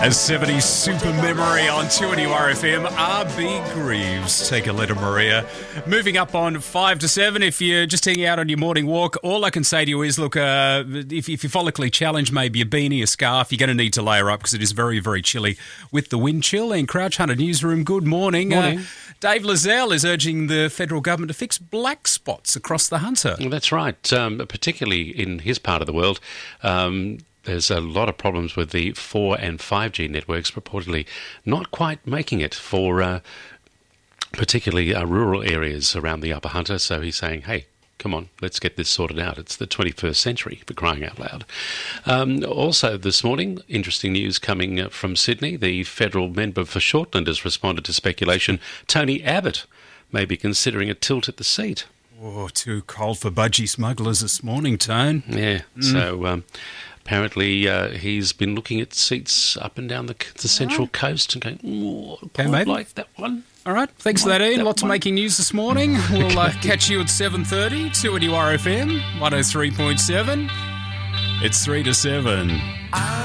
A 70s super memory on 2NURFM. RB Greaves. Take a letter, Maria. Moving up on 5 to 7. If you're just hanging out on your morning walk, all I can say to you is, look, if you're follically challenged, maybe a beanie, a scarf, you're going to need to layer up because it is very, very chilly with the wind chill. And Crouch Hunter Newsroom, good morning. Morning. Dave Lozelle is urging the federal government to fix black spots across the Hunter. Well, that's right, particularly in his part of the world. There's a lot of problems with the 4 and 5G networks reportedly not quite making it for particularly rural areas around the Upper Hunter. So he's saying, hey, come on, let's get this sorted out. It's the 21st century, for crying out loud. Also this morning, interesting news coming from Sydney. The federal member for Shortland has responded to speculation Tony Abbott may be considering a tilt at the seat. Oh, too cold for budgie smugglers this morning, Tone. Yeah, so... apparently, he's been looking at seats up and down the Central Coast and going, okay, mate. Like that one. All right, thanks for that, Ian. Lots of making news this morning. We'll catch you at 7:30, 2NURFM, 103.7. It's 3 to 7.